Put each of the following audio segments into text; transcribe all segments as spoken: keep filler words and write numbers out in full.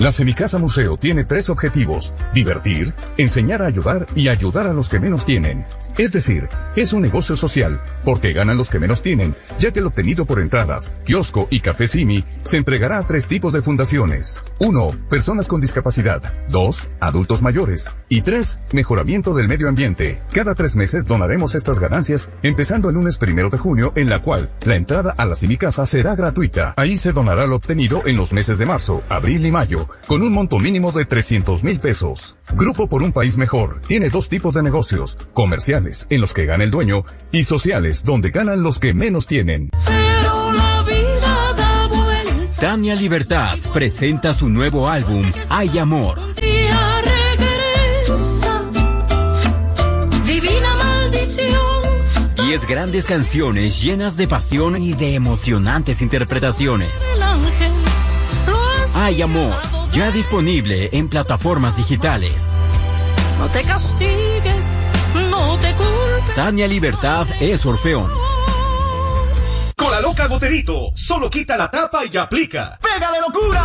La Semicasa Museo tiene tres objetivos: divertir, enseñar a ayudar y ayudar a los que menos tienen. Es decir, es un negocio social, porque ganan los que menos tienen, ya que el obtenido por entradas, kiosco y café Simi se entregará a tres tipos de fundaciones. Uno, personas con discapacidad. Dos, adultos mayores. Y tres, mejoramiento del medio ambiente. Cada tres meses donaremos estas ganancias, empezando el lunes primero de junio, en la cual la entrada a la Semicasa será gratuita. Ahí se donará lo obtenido en los meses de marzo, abril y mayo, con un monto mínimo de trescientos mil pesos. Grupo por un País Mejor tiene dos tipos de negocios: comerciales, en los que gana el dueño, y sociales, donde ganan los que menos tienen. Pero la vida da vuelta. Tania Libertad presenta su nuevo álbum, Hay Amor. Un día regresa, divina maldición. Diez grandes canciones llenas de pasión y de emocionantes interpretaciones. El ángel lo ha Hay Amor, ya disponible en plataformas digitales. No te castigues, no te culpes. Tania Libertad es Orfeón. Con la loca Goterito, solo quita la tapa y aplica. ¡Pega de locura!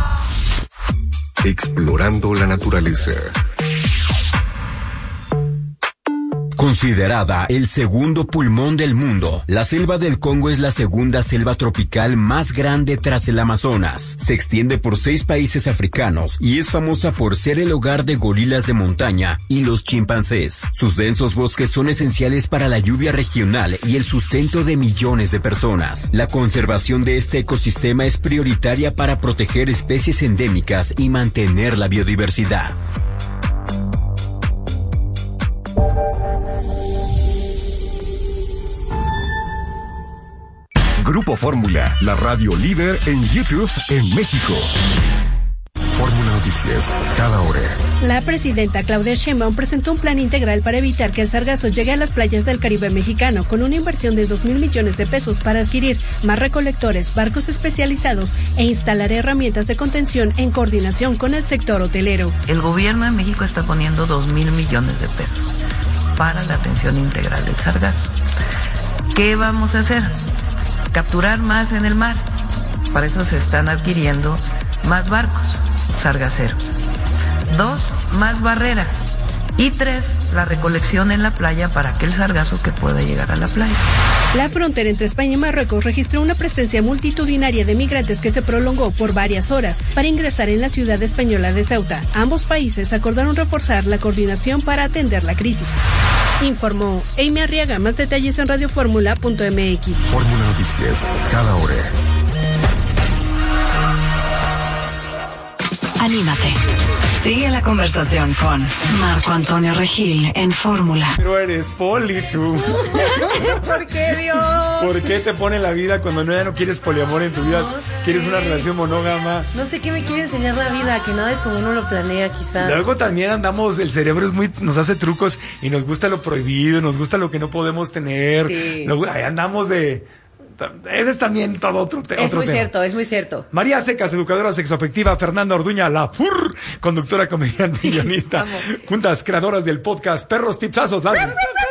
Explorando la naturaleza. Considerada el segundo pulmón del mundo, la selva del Congo es la segunda selva tropical más grande tras el Amazonas. Se extiende por seis países africanos y es famosa por ser el hogar de gorilas de montaña y los chimpancés. Sus densos bosques son esenciales para la lluvia regional y el sustento de millones de personas. La conservación de este ecosistema es prioritaria para proteger especies endémicas y mantener la biodiversidad. Grupo Fórmula, la radio líder en YouTube en México. Fórmula Noticias, cada hora. La presidenta Claudia Sheinbaum presentó un plan integral para evitar que el sargazo llegue a las playas del Caribe mexicano, con una inversión de dos mil millones de pesos para adquirir más recolectores, barcos especializados e instalar herramientas de contención en coordinación con el sector hotelero. El gobierno de México está poniendo dos mil millones de pesos para la atención integral del sargazo. ¿Qué vamos a hacer? Capturar más en el mar. Para eso se están adquiriendo más barcos sargaceros. Dos, más barreras. Y tres, la recolección en la playa para aquel sargazo que pueda llegar a la playa. La frontera entre España y Marruecos registró una presencia multitudinaria de migrantes que se prolongó por varias horas para ingresar en la ciudad española de Ceuta. Ambos países acordaron reforzar la coordinación para atender la crisis. Informó Amy Arriaga. Más detalles en radioformula punto m x. Fórmula Noticias, cada hora. Anímate. Sigue la conversación con Marco Antonio Regil en Fórmula. Pero eres poli, tú. ¿Por qué, Dios? ¿Por qué te pone la vida cuando no, ya no quieres poliamor en tu vida? No sé. ¿Quieres una relación monógama? No sé qué me quiere enseñar la vida, que nada es como uno lo planea, quizás. Luego también andamos, el cerebro es muy, nos hace trucos y nos gusta lo prohibido, nos gusta lo que no podemos tener. Sí. Luego, ahí andamos de... Ese es también todo otro, te, es otro muy tema. cierto, es muy cierto. María Secas, educadora sexoafectiva. Fernanda Orduña, la F U R, conductora, comediante y guionista. Juntas creadoras del podcast Perros Tipsazos. Ok,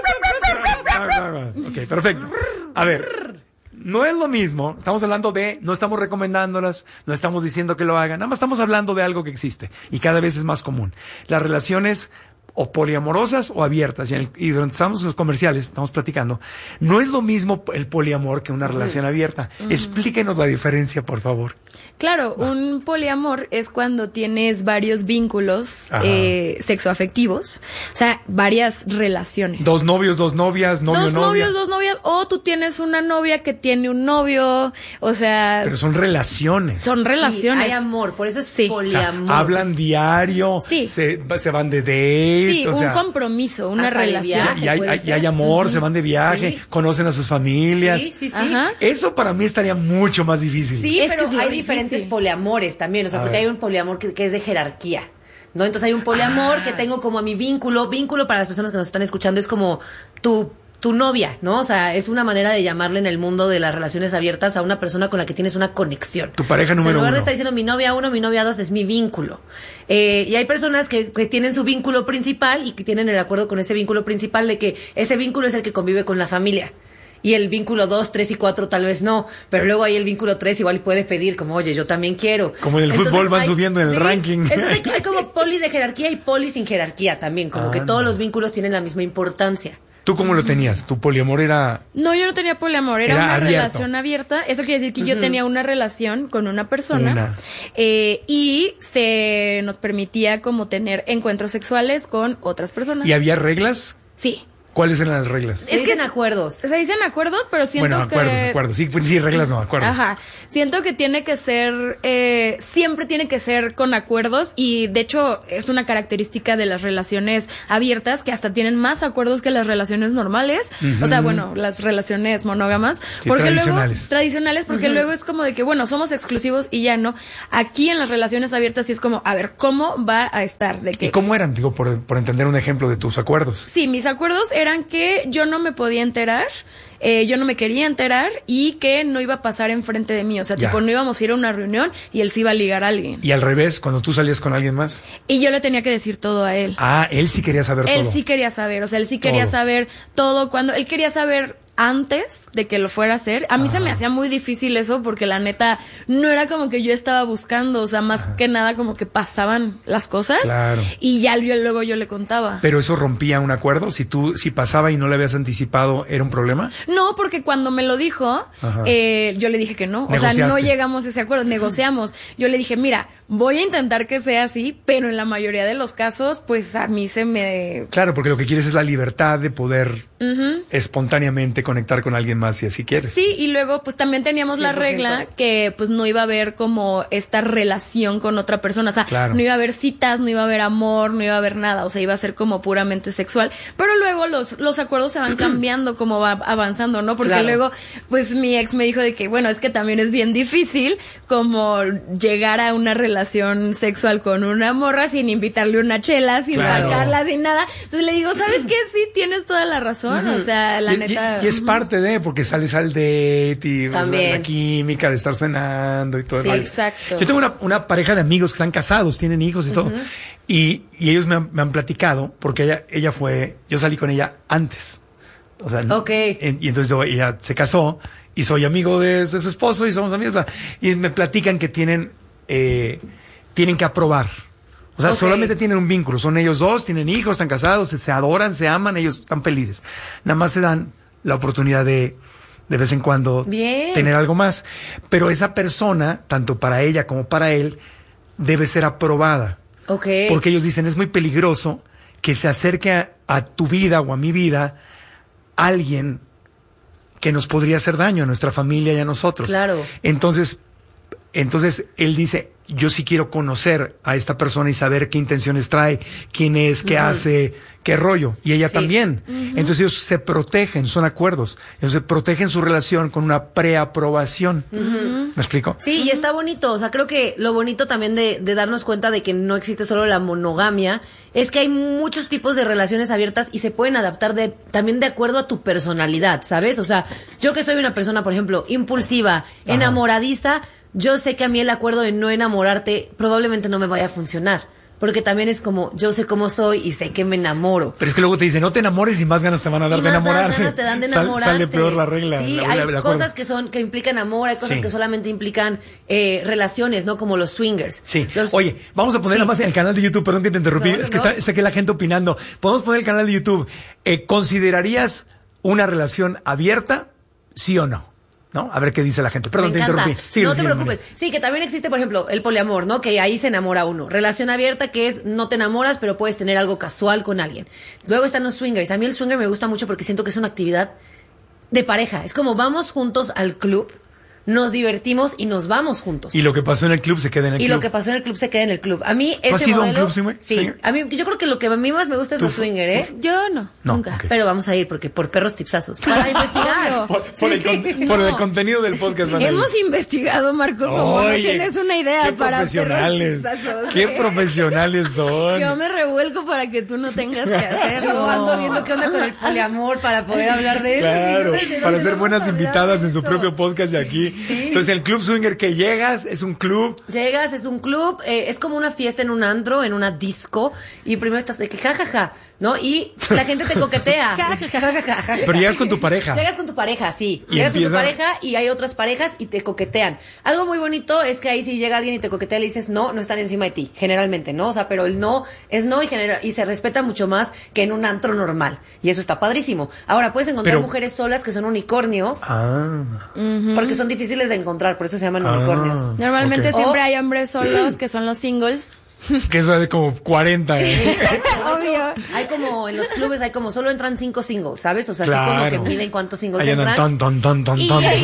perfecto. A ver, no es lo mismo. Estamos hablando de, no estamos recomendándolas, no estamos diciendo que lo hagan. Nada más estamos hablando de algo que existe y cada vez es más común. Las relaciones o poliamorosas o abiertas. Y, en el, y durante estamos en los comerciales, estamos platicando, no es lo mismo el poliamor que una relación abierta. Uh-huh. Explíquenos la diferencia, por favor. Claro, Va. un poliamor es cuando tienes varios vínculos eh, sexoafectivos, o sea, varias relaciones. Dos novios, dos novias, novio, Dos novia. novios, dos novias, o tú tienes una novia que tiene un novio, o sea... Pero son relaciones. Son relaciones. Sí, hay amor, por eso es sí. poliamor. O sea, hablan diario, sí. se, se van de date. Sí, o un sea, compromiso, una relación. Viaje, y, hay, hay, y hay amor, uh-huh. se van de viaje, sí. conocen a sus familias. Sí, sí, sí. Ajá. Eso para mí estaría mucho más difícil. Sí, es pero que es hay difícil. diferentes poliamores también, o sea, a porque ver. hay un poliamor que, que es de jerarquía, ¿no? Entonces hay un poliamor ah. que tengo como a mi vínculo, vínculo para las personas que nos están escuchando es como tu... tu novia, ¿no? O sea, es una manera de llamarle en el mundo de las relaciones abiertas a una persona con la que tienes una conexión. Tu pareja número uno. O sea, en lugar uno. de estar diciendo mi novia uno, mi novia dos, es mi vínculo. Eh, y hay personas que, que tienen su vínculo principal y que tienen el acuerdo con ese vínculo principal de que ese vínculo es el que convive con la familia. y el vínculo dos, tres y cuatro tal vez no, pero luego hay el vínculo tres igual puede pedir como, oye, yo también quiero. Como en el entonces, fútbol van hay, subiendo en el sí, ranking. Entonces hay, hay como poli de jerarquía y poli sin jerarquía también, como ah, que todos no. los vínculos tienen la misma importancia. ¿Tú cómo lo tenías? ¿Tu poliamor era...? No, yo no tenía poliamor, era, era una abierto. relación abierta. Eso quiere decir que uh-huh. yo tenía una relación con una persona una. Eh, y se nos permitía como tener encuentros sexuales con otras personas. ¿Y había reglas? Sí. ¿Cuáles eran las reglas? Se dicen acuerdos. Se dicen acuerdos, pero siento bueno, acuerdos, que... acuerdos. Sí, sí, reglas no, acuerdos. Ajá. Siento que tiene que ser... Eh, siempre tiene que ser con acuerdos y, de hecho, es una característica de las relaciones abiertas que hasta tienen más acuerdos que las relaciones normales. Uh-huh. O sea, bueno, las relaciones monógamas. Sí, porque tradicionales. Luego, tradicionales, porque uh-huh. luego es como de que, bueno, somos exclusivos y ya no. Aquí en las relaciones abiertas sí es como, a ver, ¿cómo va a estar? De que... ¿Y cómo eran? Digo, por, por entender un ejemplo de tus acuerdos. Sí, mis acuerdos eran que yo no me podía enterar, eh, yo no me quería enterar y que no iba a pasar enfrente de mí. O sea, ya. tipo, no íbamos a ir a una reunión y él se iba a ligar a alguien. Y al revés, cuando tú salías con alguien más. Y yo le tenía que decir todo a él. Ah, él sí quería saber él todo. Él sí quería saber, o sea, él sí quería todo. saber todo. Cuando él quería saber antes de que lo fuera a hacer. A mí Ajá. se me hacía muy difícil eso porque la neta no era como que yo estaba buscando, o sea, más Ajá. que nada como que pasaban las cosas claro. y ya yo, luego yo le contaba. ¿Pero eso rompía un acuerdo? Si tú, si pasaba y no le habías anticipado, ¿era un problema? No, porque cuando me lo dijo, eh, yo le dije que no, o sea, no llegamos a ese acuerdo, negociamos. Yo le dije, mira, voy a intentar que sea así, pero en la mayoría de los casos, pues a mí se me... Claro, porque lo que quieres es la libertad de poder uh-huh. espontáneamente conectar con alguien más si así quieres. Sí, y luego pues también teníamos cien por ciento la regla que pues no iba a haber como esta relación con otra persona, o sea, claro. no iba a haber citas, no iba a haber amor, no iba a haber nada, o sea, iba a ser como puramente sexual, pero luego los los acuerdos se van cambiando como va avanzando, ¿no? Porque claro. luego pues mi ex me dijo de que bueno, es que también es bien difícil como llegar a una relación sexual con una morra sin invitarle una chela, sin claro. marcarla, sin nada. Entonces le digo, ¿sabes qué? Sí, tienes toda la razón, uh-huh. o sea, la y, neta... Y, y es parte de, porque sales al date y o sea, la química de estar cenando y todo sí, eso. Exacto. Yo tengo una, una pareja de amigos que están casados, tienen hijos y uh-huh. todo. Y, y ellos me han, me han platicado, porque ella, ella fue, yo salí con ella antes. O sea, okay. en, y entonces ella se casó y soy amigo de, de su esposo y somos amigos. Y me platican que tienen, eh, tienen que aprobar. O sea, okay. solamente tienen un vínculo. Son ellos dos, tienen hijos, están casados, se, se adoran, se aman, ellos están felices. Nada más se dan la oportunidad de, de vez en cuando, Bien. tener algo más. Pero esa persona, tanto para ella como para él, debe ser aprobada. Okay. Porque ellos dicen, es muy peligroso que se acerque a, a tu vida o a mi vida alguien que nos podría hacer daño a nuestra familia y a nosotros. Claro. Entonces, entonces él dice, yo sí quiero conocer a esta persona y saber qué intenciones trae, quién es, qué uh-huh. hace, qué rollo. Y ella sí. también. Uh-huh. Entonces ellos se protegen, son acuerdos. Ellos se protegen su relación con una preaprobación. Uh-huh. ¿Me explico? Sí, uh-huh. y está bonito. O sea, creo que lo bonito también de, de darnos cuenta de que no existe solo la monogamia es que hay muchos tipos de relaciones abiertas y se pueden adaptar de, también de acuerdo a tu personalidad, ¿sabes? O sea, yo que soy una persona, por ejemplo, impulsiva, Ajá. enamoradiza, yo sé que a mí el acuerdo de no enamorarte probablemente no me vaya a funcionar. Porque también es como, yo sé cómo soy y sé que me enamoro. Pero es que luego te dicen, no te enamores y más ganas te van a dar y de más enamorarte. ganas te dan de enamorarte. Sal, sale peor la regla. Sí, la, hay la, la cosas que son que implican amor, hay cosas sí. que solamente implican eh, relaciones, ¿no? Como los swingers. Sí. Los... Oye, vamos a poner sí. nada más en el canal de YouTube, perdón que te interrumpí, no, no, es que no. está, está aquí la gente opinando. Podemos poner el canal de YouTube. Eh, ¿Considerarías una relación abierta, sí o no? ¿No? A ver qué dice la gente. Perdón, Me te encanta. interrumpí. Sigue, no te sigue, preocupes. María. Sí, que también existe, por ejemplo, el poliamor, ¿no? Que ahí se enamora uno. Relación abierta, que es no te enamoras, pero puedes tener algo casual con alguien. Luego están los swingers. A mí el swinger me gusta mucho porque siento que es una actividad de pareja. Es como vamos juntos al club, nos divertimos y nos vamos juntos. Y lo que pasó en el club se queda en el y club. Y lo que pasó en el club se queda en el club. A mí ese ¿Has ido modelo... a un club, swinger? Sí. ¿Swinger? A mí, yo creo que lo que a mí más me gusta es los swinger, ¿eh? Yo no, no nunca. Okay. Pero vamos a ir porque por perros tipsazos. Para investigar. por, por, sí. el, con, por no. el contenido del podcast. Van Hemos investigado, Marco, como Oye, no tienes una idea para perros tipsazos. Qué profesionales son. Yo me revuelco para que tú no tengas que hacerlo. Yo ando viendo qué onda con el poliamor para poder hablar de claro, eso. Claro, para ser buenas invitadas en su propio podcast de aquí. Sí. Entonces, el club swinger que llegas es un club. Llegas, es un club, eh, es como una fiesta en un antro, en una disco, y primero estás de que jajaja, ¿no? Y la gente te coquetea. Ja, ja, ja, ja, ja. Pero llegas con tu pareja. Llegas con tu pareja, sí. Y Llegas empieza... con tu pareja y hay otras parejas y te coquetean. Algo muy bonito es que ahí si llega alguien y te coquetea le dices no, no están encima de ti, generalmente, ¿no? O sea, pero el no es no y, genera, y se respeta mucho más que en un antro normal. Y eso está padrísimo. Ahora, puedes encontrar pero... mujeres solas que son unicornios. Ah. Uh-huh. Porque son difíciles de encontrar, por eso se llaman ah, unicornios. Normalmente okay. siempre o... hay hombres solos que son los singles. Que eso es de como cuarenta, ¿eh? Obvio. Hay como, en los clubes hay como, solo entran cinco singles, ¿sabes? O sea, claro. así como que miden cuántos singles ahí entran. Ton, ton, ton, ton, y ton. Hay,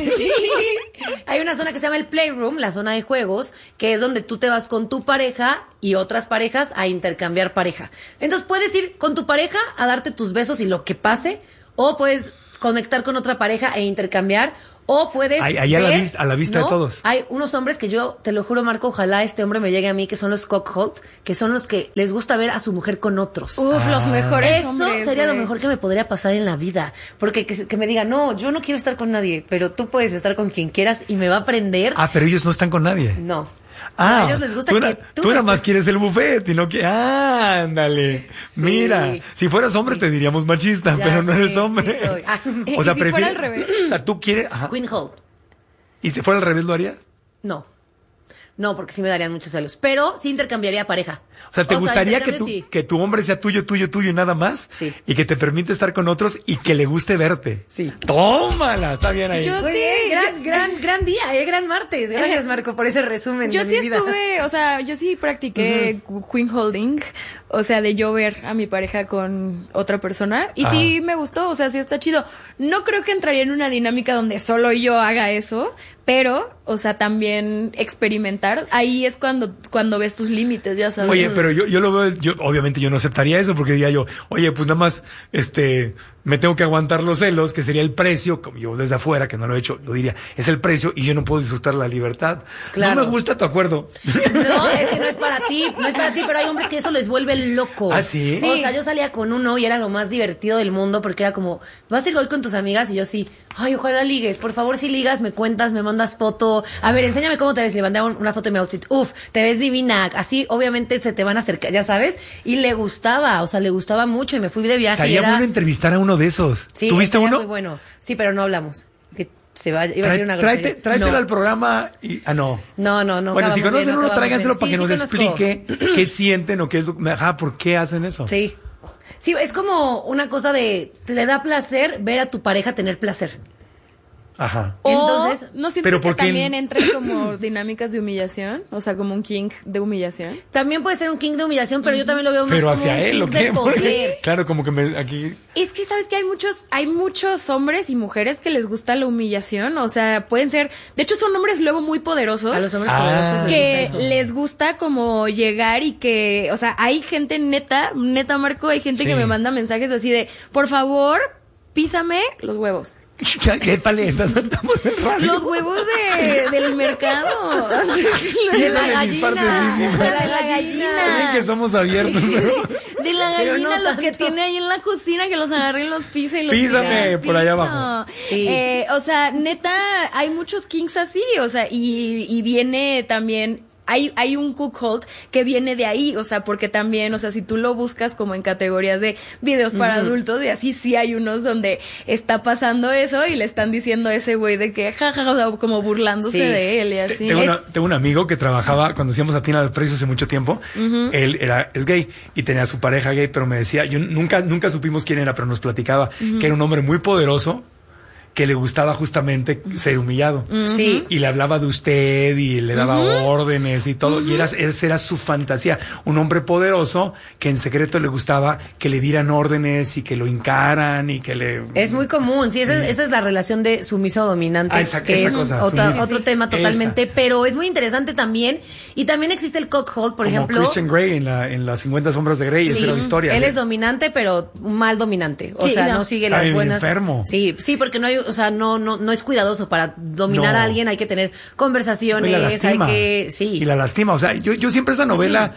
hay una zona que se llama el playroom, la zona de juegos, que es donde tú te vas con tu pareja y otras parejas a intercambiar pareja. Entonces puedes ir con tu pareja a darte tus besos y lo que pase, o puedes conectar con otra pareja e intercambiar, o puedes ahí, ahí ver, a la vista, a la vista ¿no? de todos. Hay unos hombres que yo, te lo juro, Marco, ojalá este hombre me llegue a mí, que son los cockhold, que son los que les gusta ver a su mujer con otros. Uf, ah. los mejores Eso hombres, sería güey. lo mejor que me podría pasar en la vida. Porque que, que me diga, no, yo no quiero estar con nadie, pero tú puedes estar con quien quieras y me va a aprender. Ah, pero ellos no están con nadie. No. Ah, a ellos les gusta tú, que era, tú, tú nada más estés... quieres el buffet y no que ah, ándale. Sí, mira, si fueras hombre sí. te diríamos machista, ya pero no sé, eres hombre. Sí soy. Ah, o sea, si prefiere... fuera al revés. O sea, tú quieres, ajá. Queen Hold. ¿Y si fuera al revés lo harías? No. No, porque sí me darían muchos celos. Pero sí intercambiaría pareja. O sea, ¿te o gustaría sea, que, tu, sí. que tu hombre sea tuyo, tuyo, tuyo y nada más? Sí. Y que te permite estar con otros y sí. que le guste verte. Sí. Tómala, está bien ahí. Yo Muy sí. Bien, gran, yo... gran, gran día, eh, gran martes. Gracias, Marco, por ese resumen Yo de sí mi vida. estuve, o sea, yo sí practiqué uh-huh. queen holding. O sea, de yo ver a mi pareja con otra persona. Y ah. sí me gustó, o sea, sí está chido. No creo que entraría en una dinámica donde solo yo haga eso, pero, o sea, también experimentar. Ahí es cuando, cuando ves tus límites, ya sabes. Oye, pero yo, yo lo veo, yo, obviamente yo no aceptaría eso porque diría yo, oye, pues nada más, este, me tengo que aguantar los celos, que sería el precio, como yo desde afuera, que no lo he hecho, lo diría, es el precio y yo no puedo disfrutar la libertad. Claro. No me gusta tu acuerdo. No, es que no es para ti, no es para ti, pero hay hombres que eso les vuelve loco. ¿Ah, sí? Sí. O sea, yo salía con uno y era lo más divertido del mundo porque era como, ¿vas a ir hoy con tus amigas? Y yo sí, ay, ojalá ligues, por favor, si ligas, me cuentas, me mandas foto. A ver, enséñame cómo te ves. Le mandé una foto de mi outfit. Uf, te ves divina. Así, obviamente, se te van a acercar, ya sabes. Y le gustaba, o sea, le gustaba mucho y me fui de viaje. Estaría era... bueno entrevistar a uno de esos. Sí, ¿tuviste uno? Muy bueno. Sí, pero no hablamos. Que se va, iba Trae, a decir una grosería. Tráete, tráetelo no. al programa y, ah, no. No, no, no. Bueno, si conocen bien, uno, no tráiganselo para sí, que sí nos conozco. explique qué sienten o qué es, ajá, por qué hacen eso. Sí. Sí, es como una cosa de, te da placer ver a tu pareja tener placer. Ajá. O, entonces, ¿no sientes pero que porque también entran como dinámicas de humillación? O sea, como un kink de humillación. También puede ser un kink de humillación, pero yo también lo veo más pero como hacia un él, kink ¿o qué? de poder. Claro, como que me, aquí... Es que, ¿sabes que Hay muchos, hay muchos hombres y mujeres que les gusta la humillación. O sea, pueden ser... De hecho, son hombres luego muy poderosos. A los hombres ah. poderosos que les gusta, les gusta como llegar y que... O sea, hay gente neta, neta, Marco, hay gente sí. que me manda mensajes así de, por favor, písame los huevos. ¿Qué paleta? Estamos en radio. Los huevos de, del mercado. de la gallina. De la, la gallina. Dicen que somos abiertos. De la gallina, no los que tiene ahí en la cocina, que los agarre y los pisa y los Písame por allá abajo. Sí. Eh, o sea, neta, hay muchos kinks así, o sea, y, y viene también... Hay, hay un cuckold que viene de ahí, o sea, porque también, o sea, si tú lo buscas como en categorías de videos para uh-huh. adultos, y así sí hay unos donde está pasando eso y le están diciendo a ese güey de que jajaja, o sea, como burlándose sí. de él y así. Tengo, es... una, tengo un amigo que trabajaba cuando hacíamos a Tina del Precio hace mucho tiempo, uh-huh. él era, es gay y tenía a su pareja gay, pero me decía, yo nunca, nunca supimos quién era, pero nos platicaba uh-huh. que era un hombre muy poderoso, que le gustaba justamente ser humillado. Sí. Y le hablaba de usted y le daba uh-huh. órdenes y todo. Uh-huh. Y era, esa era su fantasía. Un hombre poderoso que en secreto le gustaba que le dieran órdenes y que lo hincaran y que le... Es muy común. Sí, esa, sí. Es, esa es la relación de sumiso-dominante. Ah, esa, que esa es cosa. Otra, Sí. otro tema totalmente. Esa. Pero es muy interesante también. Y también existe el cockhold, por Como ejemplo. Christian Grey en, la, en las cincuenta sombras de Grey. Sí. Esa era la historia. Él ¿eh? es dominante, pero un mal dominante. O sí, sea, no, no sigue Está las buenas... enfermo. Sí, sí, porque no hay... O sea, no, no, no es cuidadoso para dominar no. a alguien, hay que tener conversaciones, hay que sí. Y la lastima, o sea, yo yo siempre esa novela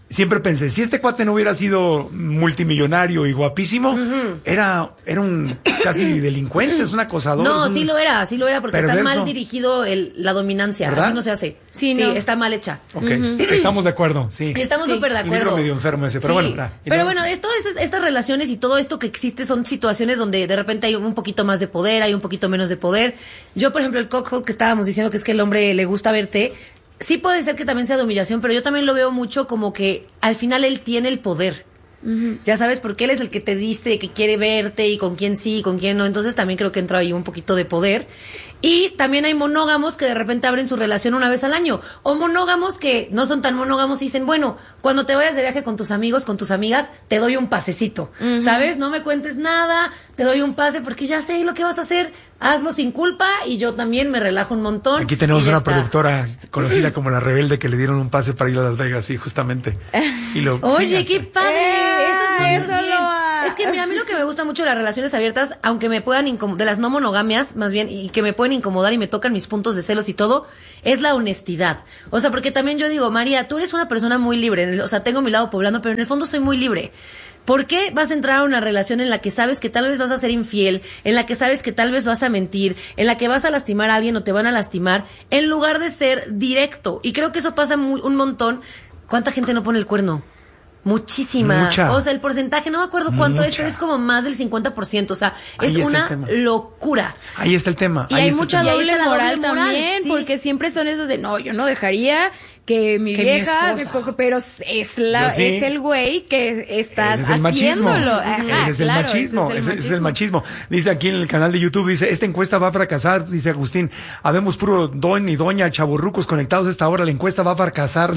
siempre pensé, si este cuate no hubiera sido multimillonario y guapísimo, uh-huh. era, era un casi delincuente, es un acosador. No, un sí lo era, sí lo era, porque perverso. Está mal dirigido el, la dominancia, ¿verdad? Así no se hace. Sí, sí no. Está mal hecha. Ok, uh-huh. Estamos de acuerdo, sí. Estamos súper sí. de acuerdo. Un medio enfermo ese, pero sí. bueno. Nah, pero bueno, esto, estas relaciones y todo esto que existe son situaciones donde de repente hay un poquito más de poder, hay un poquito menos de poder. Yo, por ejemplo, el cockhold que estábamos diciendo que es que el hombre le gusta verte, sí puede ser que también sea de humillación, pero yo también lo veo mucho como que al final él tiene el poder. Uh-huh. Ya sabes, porque él es el que te dice que quiere verte y con quién sí y con quién no. Entonces también creo que entra ahí un poquito de poder. Y también hay monógamos que de repente abren su relación una vez al año. O monógamos que no son tan monógamos y dicen, bueno, cuando te vayas de viaje con tus amigos, con tus amigas, te doy un pasecito. Uh-huh. ¿Sabes? No me cuentes nada, te doy un pase porque ya sé lo que vas a hacer. Hazlo sin culpa y yo también me relajo un montón. Aquí tenemos una está. productora conocida como La Rebelde que le dieron un pase para ir a Las Vegas, sí, justamente. Y lo, Oye, qué padre. Eh, eso eso lo Es que mira, a mí lo que me gusta mucho de las relaciones abiertas, aunque me puedan incomodar, de las no monogamias, más bien, y que me pueden incomodar y me tocan mis puntos de celos y todo, es la honestidad. O sea, porque también yo digo, María, tú eres una persona muy libre. O sea, tengo mi lado poblano, pero en el fondo soy muy libre. ¿Por qué vas a entrar a una relación en la que sabes que tal vez vas a ser infiel, en la que sabes que tal vez vas a mentir, en la que vas a lastimar a alguien o te van a lastimar, en lugar de ser directo? Y creo que eso pasa muy, un montón. ¿Cuánta gente no pone el cuerno? Muchísima. Mucha. O sea, el porcentaje, no me acuerdo cuánto Mucha. es, pero es como más del cincuenta por ciento. O sea, Ahí es está una el tema. locura. Ahí está el tema. Y Ahí hay está mucha el tema. doble Y ahí está la moral doble moral, también, sí. porque siempre son esos de, no, yo no dejaría que mi Que vieja, mi me esposa. coge", pero es la, Yo sí. es el güey que estás Ese es el machismo. haciéndolo. Ajá, Ese es el claro, machismo. ese es Ese el ese es el machismo. Dice aquí en el canal de YouTube, dice, esta encuesta va a fracasar, dice Agustín. Habemos puro don y doña chavorrucos conectados a esta hora. La encuesta va a fracasar.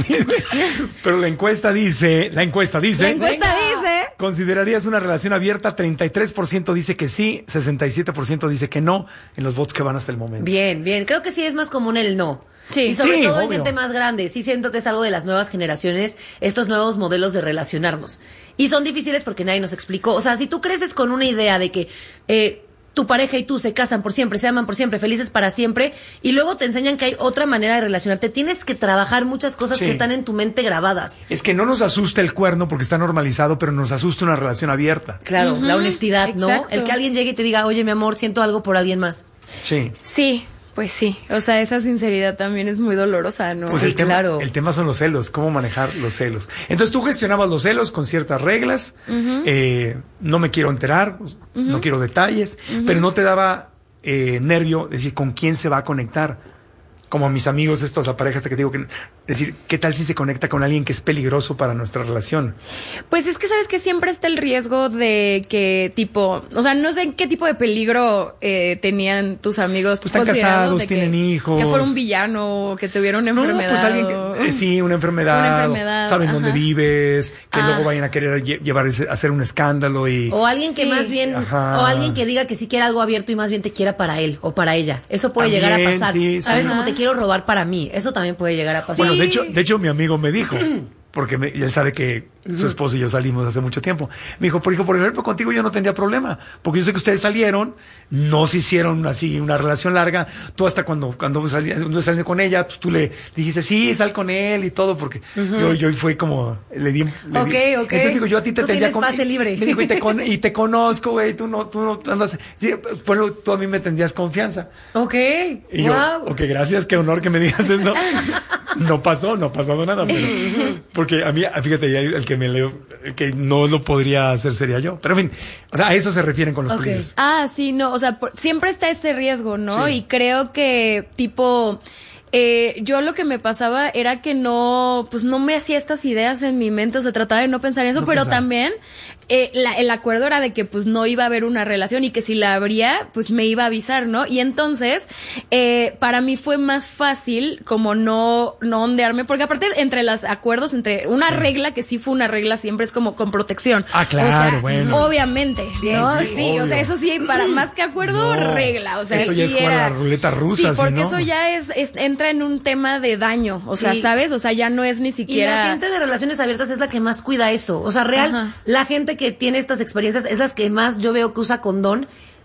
Pero la encuesta dice, la encuesta dice. La encuesta dice. ¿Considerarías una relación abierta? treinta y tres por ciento dice que sí, sesenta y siete por ciento dice que no, en los votos que van hasta el momento. Bien, bien. Creo que sí es más común el no. Sí. Y sobre Sí, todo en obvio. gente más grande. Sí siento que es algo de las nuevas generaciones, estos nuevos modelos de relacionarnos. Y son difíciles porque nadie nos explicó. O sea, si tú creces con una idea de que eh, tu pareja y tú se casan por siempre, se aman por siempre, felices para siempre, y luego te enseñan que hay otra manera de relacionarte, tienes que trabajar muchas cosas Sí. que están en tu mente grabadas. Es que no nos asusta el cuerno porque está normalizado, pero nos asusta una relación abierta. Claro, Ujú, la honestidad, ¿no? exacto. El que alguien llegue y te diga, oye, mi amor, siento algo por alguien más. Sí. Sí, pues sí. O sea, esa sinceridad también es muy dolorosa, ¿no? Pues Sí, el tema, claro. el tema son los celos, cómo manejar los celos. Entonces tú gestionabas los celos con ciertas reglas, uh-huh. eh, no me quiero enterar, uh-huh. no quiero detalles, uh-huh. pero no te daba eh, nervio decir con quién se va a conectar. Como a mis amigos estos, la pareja esta que te digo, que decir, ¿qué tal si se conecta con alguien que es peligroso para nuestra relación? Pues es que sabes que siempre está el riesgo de que tipo, o sea, no sé en qué tipo de peligro eh, tenían tus amigos. Pues están considerado casados, de que- tienen hijos. Que fuera un villano, que tuviera una No, enfermedad. pues alguien que, o- eh, sí, una enfermedad, Una enfermedad, saben ajá. dónde vives, que Ah. luego vayan a querer lle- llevar ese- hacer un escándalo y O alguien que Sí. más bien, Ajá. o alguien que diga que sí quiere algo abierto y más bien te quiera para él o para ella. Eso puede llegar a También, pasar. sí, ¿Sabes? sí. Como Ajá. te quiero robar para mí. Eso también puede llegar a pasar. Bueno, de Sí. hecho, de hecho mi amigo me dijo, porque me- y él sabe que su esposo y yo salimos hace mucho tiempo. Me dijo, por hijo, por ejemplo, contigo yo no tendría problema, porque yo sé que ustedes salieron, no se hicieron así una relación larga. Tú hasta cuando cuando salías cuando salías con ella, pues tú le dijiste, sí, sal con él y todo, porque yo yo fue como le di, le di- Ok, ok. Entonces digo, yo a ti te Tú tendría tienes pase libre. Me dijo, y te, con- y te conozco, güey, tú no tú no andas, sí, bueno, tú a mí me tendrías confianza. Ok. Y yo, Wow. ok, gracias, qué honor que me digas eso. No pasó, no ha pasado nada, pero porque a mí, fíjate, ya el que me leo, el que no lo podría hacer sería yo. Pero en fin, o sea, a eso se refieren con los Ok. peligros. Ah, sí, no, o sea, por- siempre está ese riesgo, ¿no? Sí. Y creo que, tipo, eh, yo lo que me pasaba era que no, pues no me hacía estas ideas en mi mente, o sea, trataba de no pensar en eso, No pero pensar. también eh, la- el acuerdo era de que pues no iba a haber una relación y que si la habría, pues me iba a avisar, ¿no? Y entonces, eh, para mí fue más fácil como no, no ondearme, porque aparte entre los acuerdos, entre una regla que sí fue una regla siempre es como con protección. Ah, claro, o sea, bueno. obviamente, ¿no? Sí, Sí, obvio. o sea, eso sí, para más que acuerdo, No, regla, o sea, eso ya sí es jugar a era- la ruleta rusa, Sí, si porque no. eso ya es, es, entra en un tema de daño, o sea, Sí. ¿sabes? O sea, ya no es ni Y siquiera... la gente de relaciones abiertas es la que más cuida eso. O sea, real, Ajá. la gente que tiene estas experiencias es las que más yo veo que usa condón.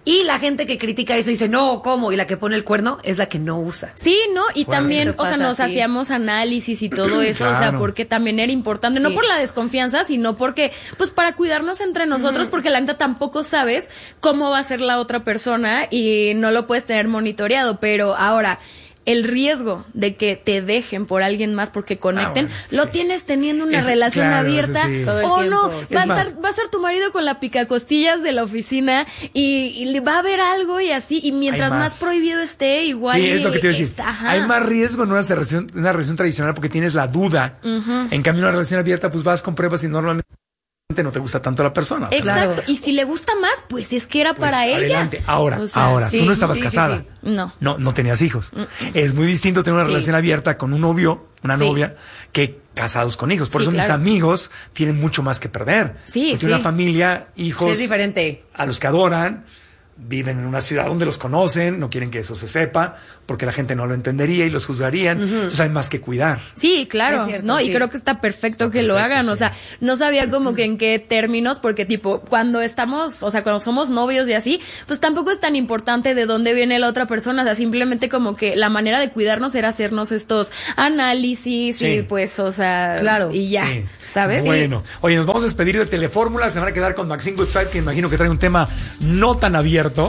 Y la gente que critica eso dice, no, ¿cómo? Y la que pone el cuerno es la que no usa. Sí, ¿no? Y Bueno, también, eso o sea, pasa, nos sí. hacíamos análisis y todo eso, Claro. o sea, porque también era importante, no Sí. por la desconfianza, sino porque, pues para cuidarnos entre nosotros, porque la neta tampoco sabes cómo va a ser la otra persona y no lo puedes tener monitoreado, pero ahora, el riesgo de que te dejen por alguien más porque conecten, Ah, bueno, lo sí. tienes teniendo una Es- relación claro, abierta, eso sí. Todo el o tiempo, no, sí. va a Es más. estar, va a ser tu marido con la picacostillas de la oficina y, y le va a haber algo y así, y mientras Hay más. más. prohibido esté, igual. Sí, es lo que te iba a decir. está, ajá. Hay más riesgo en una relación, en una relación tradicional porque tienes la duda. En cambio, en una relación abierta, pues vas con pruebas y normalmente no te gusta tanto la persona. O sea, Exacto. Claro. Y si le gusta más, pues es que era pues, para ella. adelante. Ahora, O sea, ahora, sí, tú no estabas sí, sí, casada. sí. No. No, no tenías hijos. Es muy distinto tener una Sí. relación abierta con un novio, una Sí. novia, que casados con hijos. Por Sí, eso mis claro. amigos tienen mucho más que perder. Sí, Porque sí. una familia, hijos Sí, es diferente. a los que adoran, viven en una ciudad donde los conocen, no quieren que eso se sepa, porque la gente no lo entendería y los juzgarían. Entonces hay más que cuidar. Sí, claro, Es cierto, ¿no? sí. Y creo que está perfecto Está que lo perfecto, hagan, sí. o sea, no sabía como que en qué términos, porque tipo, cuando estamos, o sea, cuando somos novios y así, pues tampoco es tan importante de dónde viene la otra persona, o sea, simplemente como que la manera de cuidarnos era hacernos estos análisis Sí. y pues, o sea, Claro. y ya, Sí. ¿sabes? Bueno, oye, nos vamos a despedir de Telefórmula, se van a quedar con Maxine Goodside, que imagino que trae un tema no tan abierto.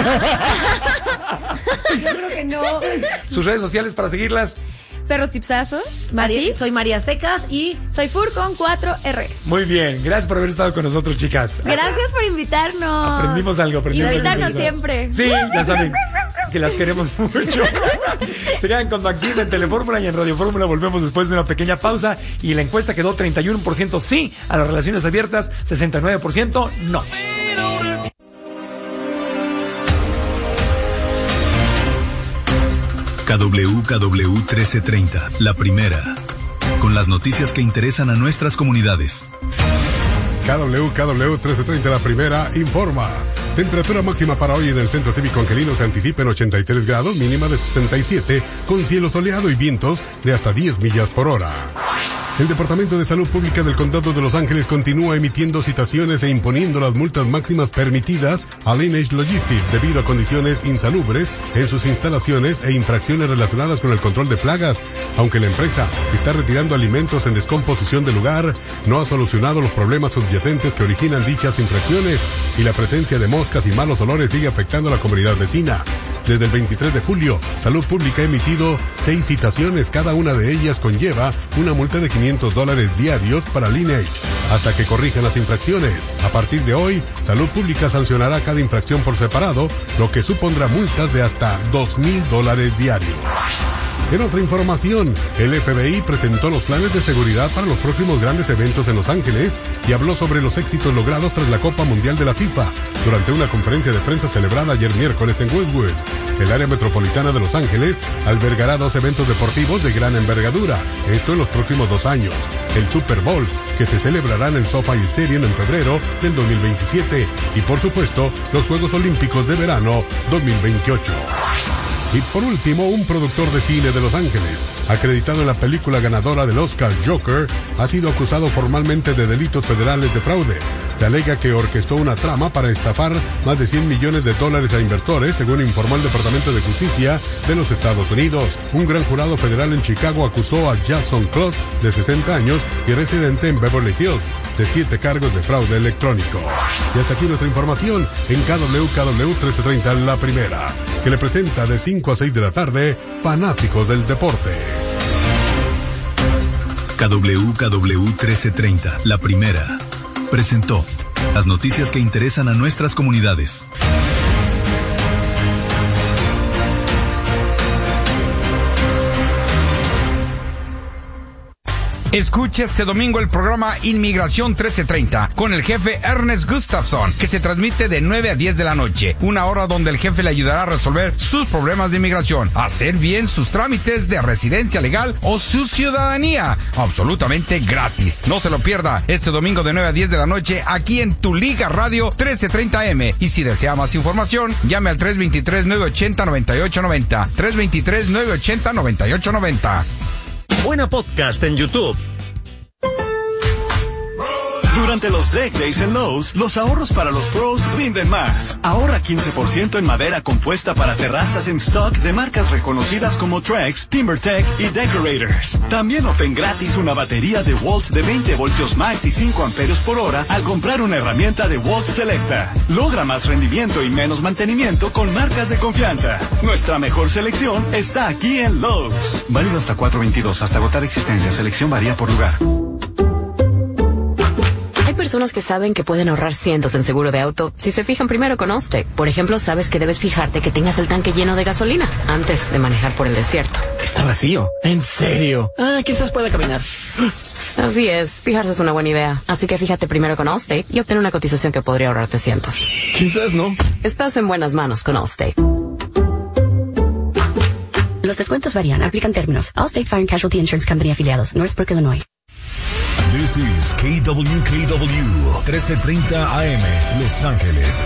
Yo creo que no. Sus redes sociales para seguirlas. Perros tipsazos, María, así. soy María Secas y Soy Fur con cuatro R. Muy bien, gracias por haber estado con nosotros, chicas. Gracias por invitarnos. Aprendimos algo, aprendimos algo. Invitarnos siempre. Sí, ya saben que las queremos mucho. Se quedan con Maxine en Telefórmula y en Radio Fórmula. Volvemos después de una pequeña pausa y la encuesta quedó treinta y uno por ciento sí a las relaciones abiertas, sesenta y nueve por ciento no. K W K W trece treinta, la primera. Con las noticias que interesan a nuestras comunidades. K W K W trece treinta, la primera, informa. Temperatura máxima para hoy en el Centro Cívico Angelino se anticipa en ochenta y tres grados, mínima de sesenta y siete, con cielo soleado y vientos de hasta diez millas por hora. El Departamento de Salud Pública del Condado de Los Ángeles continúa emitiendo citaciones e imponiendo las multas máximas permitidas a Lineage Logistics debido a condiciones insalubres en sus instalaciones e infracciones relacionadas con el control de plagas. Aunque la empresa está retirando alimentos en descomposición del lugar, no ha solucionado los problemas subyacentes que originan dichas infracciones y la presencia de moscas y malos olores sigue afectando a la comunidad vecina. Desde el veintitrés de julio, Salud Pública ha emitido seis citaciones, cada una de ellas conlleva una multa de quinientos dólares diarios para Lineage, hasta que corrijan las infracciones. A partir de hoy, Salud Pública sancionará cada infracción por separado, lo que supondrá multas de hasta dos mil dólares diarios. En otra información, el F B I presentó los planes de seguridad para los próximos grandes eventos en Los Ángeles y habló sobre los éxitos logrados tras la Copa Mundial de la FIFA durante una conferencia de prensa celebrada ayer miércoles en Westwood. El área metropolitana de Los Ángeles albergará dos eventos deportivos de gran envergadura, esto en los próximos dos años. El Super Bowl, que se celebrará en el SoFi Stadium en febrero del dos mil veintisiete, y por supuesto, los Juegos Olímpicos de Verano dos mil veintiocho. Y por último, un productor de cine de Los Ángeles, acreditado en la película ganadora del Oscar Joker, ha sido acusado formalmente de delitos federales de fraude. Se alega que orquestó una trama para estafar más de cien millones de dólares a inversores, según informó el Departamento de Justicia de los Estados Unidos. Un gran jurado federal en Chicago acusó a Jason Claude, de sesenta años y residente en Beverly Hills, de siete cargos de fraude electrónico. Y hasta aquí nuestra información en K W K W trece treinta, la primera, que le presenta de cinco a seis de la tarde, Fanáticos del Deporte. K W K W trece treinta, la primera. Presentó las noticias que interesan a nuestras comunidades. Escucha este domingo el programa Inmigración trece treinta con el jefe Ernest Gustafson, que se transmite de nueve a diez de la noche, una hora donde el jefe le ayudará a resolver sus problemas de inmigración, hacer bien sus trámites de residencia legal o su ciudadanía, absolutamente gratis. No se lo pierda este domingo de nueve a diez de la noche aquí en Tu Liga Radio trece treinta M. Y si desea más información, llame al tres dos tres, nueve ocho cero, nueve ocho nueve cero, tres dos tres, nueve ocho cero, nueve ocho nueve cero. Buena Podcast en YouTube. Durante los Deck Days en Lowe's, los ahorros para los pros rinden más. Ahorra quince por ciento en madera compuesta para terrazas en stock de marcas reconocidas como Trex, TimberTech y Decorators. También obtén gratis una batería de Walt de veinte voltios max y cinco amperios por hora al comprar una herramienta de Walt Selecta. Logra más rendimiento y menos mantenimiento con marcas de confianza. Nuestra mejor selección está aquí en Lowe's. Válido hasta cuatro veintidós, hasta agotar existencia. Selección varía por lugar. Hay personas que saben que pueden ahorrar cientos en seguro de auto si se fijan primero con Allstate. Por ejemplo, sabes que debes fijarte que tengas el tanque lleno de gasolina antes de manejar por el desierto. Está vacío. ¿En serio? Ah, quizás pueda caminar. Así es, fijarse es una buena idea. Así que fíjate primero con Allstate y obtén una cotización que podría ahorrarte cientos. Quizás no. Estás en buenas manos con Allstate. Los descuentos varían, aplican términos. Allstate Fire and Casualty Insurance Company afiliados, Northbrook, Illinois. This is K W K W, trece treinta A M, Los Ángeles.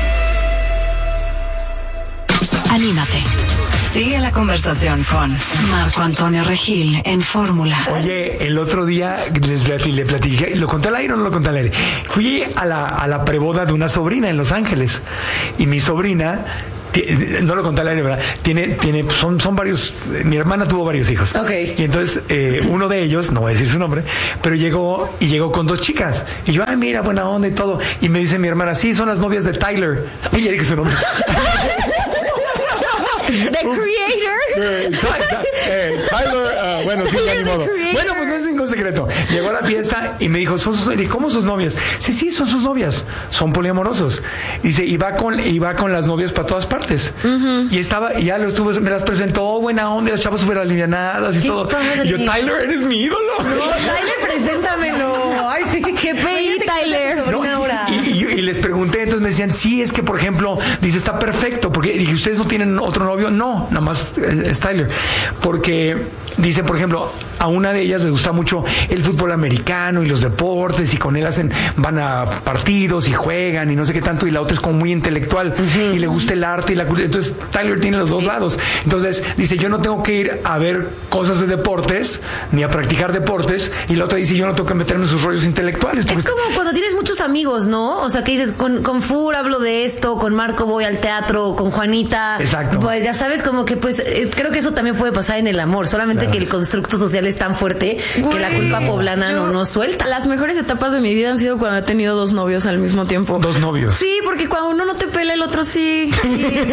Anímate. Sigue la conversación con Marco Antonio Regil en Fórmula. Oye, el otro día les platiqué, le platiqué, ¿lo conté al aire o no lo conté al aire? Fui a la, a la preboda de una sobrina en Los Ángeles y mi sobrina... No lo conté al aire, ¿verdad? Tiene, tiene, son, son varios, mi hermana tuvo varios hijos. Ok. Y entonces, eh, uno de ellos, no voy a decir su nombre, pero llegó, y llegó con dos chicas. Y yo, ay, mira, buena onda y todo. Y me dice mi hermana, sí, son las novias de Tyler. Y ya dije su nombre. The Creator. Eh, eh, Tyler, uh, bueno, sí, ya ni modo. Bueno, pues no es ningún secreto. Llegó a la fiesta y me dijo, ¿son sus, ¿cómo sus novias? Sí, sí, son sus novias. Son poliamorosos. Dice, y va con, y va con las novias para todas partes. Uh-huh. Y estaba, y ya lo estuvo, me las presentó, buena onda, las chavas súper alivianadas y qué todo. Padre. Y yo, Tyler, eres mi ídolo. No, Tyler, preséntamelo. Ay, sí, qué pedí, Tyler. No, y, y, y les pregunté, entonces me decían, sí, es que, por ejemplo, dice, está perfecto, porque dije, ¿ustedes no tienen otro novio? No, nada más es Tyler. Porque dice, por ejemplo, a una de ellas les gusta mucho el fútbol americano y los deportes, y con él hacen, van a partidos y juegan y no sé qué tanto, y la otra es como muy intelectual, uh-huh, y le gusta el arte y la cultura. Entonces Tyler tiene los sí. dos lados. Entonces dice, yo no tengo que ir a ver cosas de deportes ni a practicar deportes, y la otra dice, yo no tengo que meterme en sus rollos intelectuales. Es como cuando tienes muchos amigos, ¿no? O sea, que dices, con, con Fur hablo de esto, con Marco voy al teatro, con Juanita. Exacto. Pues ya sabes, como que pues eh, creo que eso también puede pasar en el amor, solamente claro, que el constructo social es tan fuerte, güey, que la culpa poblana no nos suelta. Las mejores etapas de mi vida han sido cuando he tenido dos novios al mismo tiempo. ¿Dos novios? Sí, porque cuando uno no te pela, el otro sí. Eso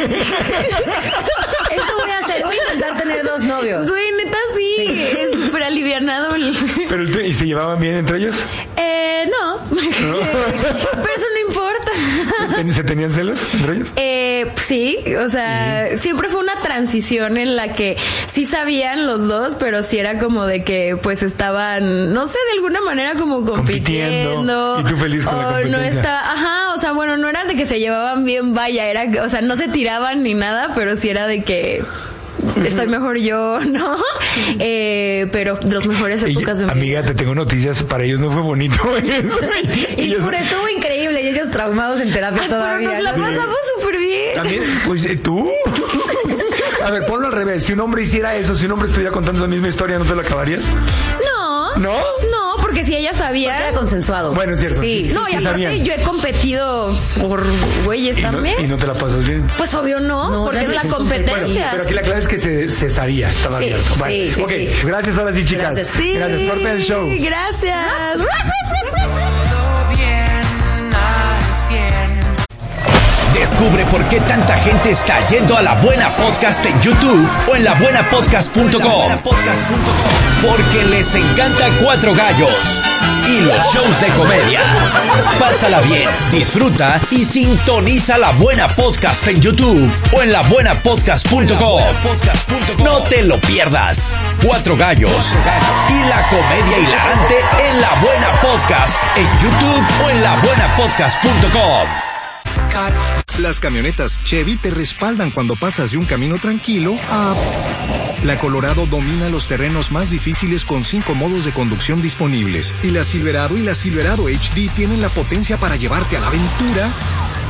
voy a hacer, voy a intentar tener dos novios. Güey, neta sí, sí. Es súper alivianado. ¿Pero ¿y se llevaban bien entre ellos? Eh, no. ¿No? Pero eso no importa. ¿Se tenían celos entre ellos? Eh, sí, o sea, uh-huh, siempre fue una transición en la que sí sabían los dos, pero sí era como de que pues estaban, no sé, de alguna manera como compitiendo. Y tú feliz con la competencia. No está, ajá, o sea, bueno, no era de que se llevaban bien, vaya, era, o sea, no se tiraban ni nada, pero sí era de que estoy mejor yo, ¿no? Eh, pero los mejores épocas de mi amiga, vida. Te tengo noticias, para ellos no fue bonito eso. Y ellos... por estuvo increíble, y ellos traumados en terapia Ay, todavía. Pero nos la pasamos súper bien. También, pues, ¿tú? A ver, ponlo al revés. Si un hombre hiciera eso, si un hombre estuviera contando esa misma historia, ¿no te lo acabarías? No. ¿No? No, porque si ella sabía... Porque era consensuado. Bueno, es cierto. Sí, sí, no, sí, y aparte sabían. Yo he competido por güeyes ¿Y también. No, ¿Y no te la pasas bien? Pues obvio no, no porque es la competencia. Bueno, pero aquí la clave es que se, se sabía, estaba sí, abierto. Bueno, sí, sí, ok, sí. Gracias ahora sí, chicas. Gracias. Sí, gracias. Suerte del show. Gracias. Descubre por qué tanta gente está yendo a La Buena Podcast en YouTube o en la buena podcast punto com. Porque les encanta Cuatro Gallos y los shows de comedia. Pásala bien, disfruta y sintoniza La Buena Podcast en YouTube o en la buena podcast punto com. No te lo pierdas. Cuatro Gallos y la comedia hilarante en La Buena Podcast en YouTube o en la buena podcast punto com. Las camionetas Chevy te respaldan cuando pasas de un camino tranquilo a... La Colorado domina los terrenos más difíciles con cinco modos de conducción disponibles. Y la Silverado y la Silverado H D tienen la potencia para llevarte a la aventura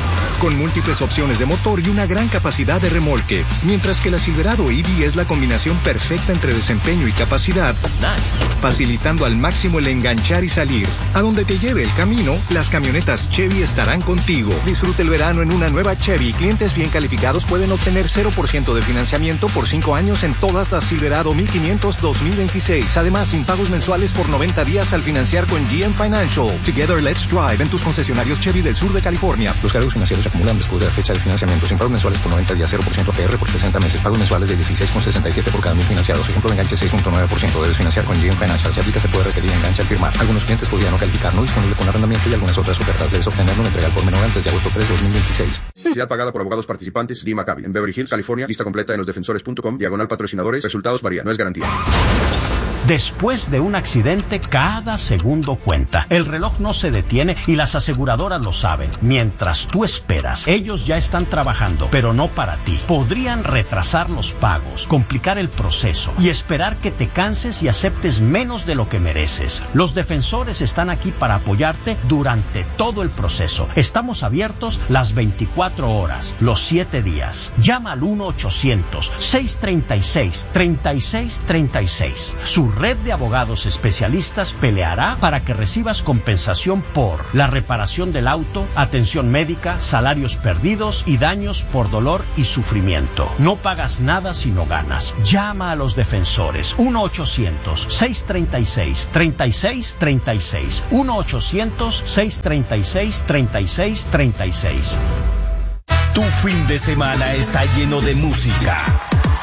con múltiples opciones de motor y una gran capacidad de remolque, mientras que la Silverado E V es la combinación perfecta entre desempeño y capacidad, facilitando al máximo el enganchar y salir. A donde te lleve el camino, las camionetas Chevy estarán contigo. Disfruta el verano en una nueva Chevy. Clientes bien calificados pueden obtener cero por ciento de financiamiento por cinco años en todas las Silverado mil quinientos dos mil veintiséis. Además, sin pagos mensuales por noventa días al financiar con G M Financial. Together, let's drive en tus concesionarios Chevy del sur de California. Los cargos financieros se acumulan después de la fecha de financiamiento. Sin pagos mensuales por noventa días, cero por ciento A P R por sesenta meses. Pagos mensuales de dieciséis con sesenta y siete por cada mil financiados. Ejemplo de enganche seis punto nueve por ciento. Debes financiar con G M Financial. Si aplica, se puede requerir enganche al firmar. Algunos clientes podrían no calificar. No disponible con arrendamiento y algunas otras ofertas. Debes obtenerlo en entrega por menor antes de agosto tres de dos mil veintiséis. Publicidad pagada por abogados participantes. D. Maccabi. En Beverly Hills, California. Lista completa en losdefensores punto com. Diagonal patrocinadores. Resultados varían. No es garantía. Después de un accidente, cada segundo cuenta. El reloj no se detiene y las aseguradoras lo saben. Mientras tú esperas, ellos ya están trabajando, pero no para ti. Podrían retrasar los pagos, complicar el proceso y esperar que te canses y aceptes menos de lo que mereces. Los defensores están aquí para apoyarte durante todo el proceso. Estamos abiertos las veinticuatro horas, los siete días. Llama al uno ochocientos, seiscientos treinta y seis, treinta y seis treinta y seis. Su red de abogados especialistas peleará para que recibas compensación por la reparación del auto, atención médica, salarios perdidos y daños por dolor y sufrimiento. No pagas nada si no ganas. Llama a los defensores. uno ochocientos, seiscientos treinta y seis, treinta y seis treinta y seis. uno ochocientos, seiscientos treinta y seis, treinta y seis treinta y seis. Tu fin de semana está lleno de música,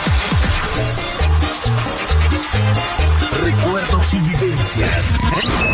recuerdos y vivencias.